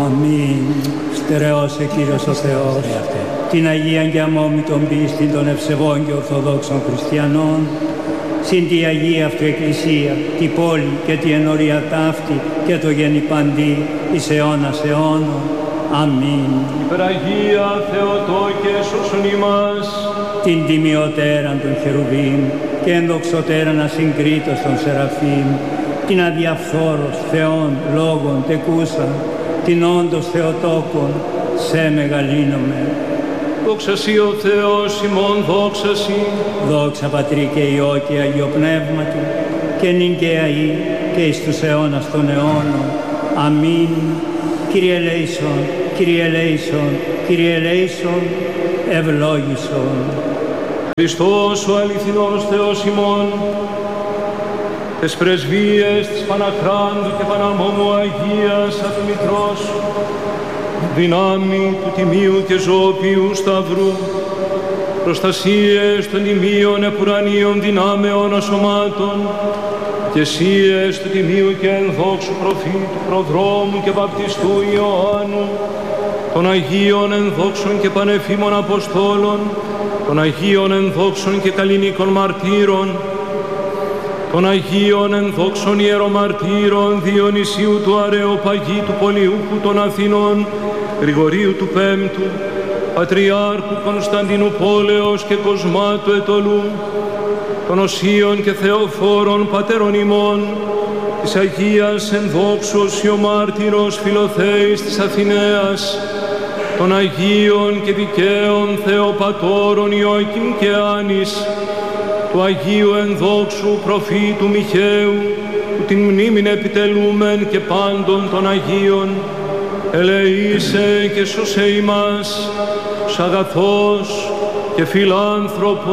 Αμήν. Στερεώσε Κύριος ο Θεός την Αγία και αμόμητον πίστη των ευσεβών και ορθοδόξων χριστιανών, συν τη Αγία αυτού Εκκλησία, τη πόλη και τη ενορία ταύτη και το γενιπαντή εις αιώνας αιώνων. Αμήν. Υπεραγία Θεοτόκε σώσον ημάς. Την τιμιωτέραν των χερουβίμ και ενδοξωτέραν ασυγκρίτως των σεραφείμ, την αδιαφθόρος Θεόν λόγων τεκούσα, την όντως Θεοτόκον, σε μεγαλύνομαι. Δόξα Σοι ο Θεός ημών, δόξα Σοι. Δόξα Πατρί και Υιό και Αγίο Πνεύματι, και νυν και αεί και εις τους αιώνας των αιώνων. Αμήν. Κύριε ελέησον, Κύριε ελέησον, Κύριε ελέησον, ευλόγησον. Χριστός ο αληθινός Θεός ημών, τες πρεσβείες της Παναχράντου και Παναμόμου Αγίας Αφημητρός, δυνάμει του Τιμίου και Ζωοποιού Σταυρού, προστασίες των τιμίων επουρανίων δυνάμεων ασωμάτων, ηγεσίες του Τιμίου και ενδόξου προφήτου, προδρόμου και βαπτιστού Ιωάννου, των Αγίων ενδόξων και πανεφήμων Αποστόλων, των Αγίων ενδόξων και καλλινίκων μαρτύρων, των Αγίων ενδόξων ιερομαρτύρων Διονυσίου του Αρεοπαγίτου Πολιούχου των Αθηνών, Γρηγορίου του Πέμπτου, Πατριάρχου Κωνσταντίνου Πόλεως και Κοσμάτου Ετωλού, των Οσίων και Θεοφόρων Πατέρων ημών, της Αγίας ενδόξου Οσιομάρτυρος Φιλοθέης της Αθηναίας, των Αγίων και δικαίων Θεοπατώρων Ιωακήμ και Άνης, του Αγίου ενδόξου προφήτου Μιχαίου, που την μνήμην επιτελούμεν και πάντων των Αγίων, ελεήσε και σώσε ημάς, σ' αγαθός και φιλάνθρωπος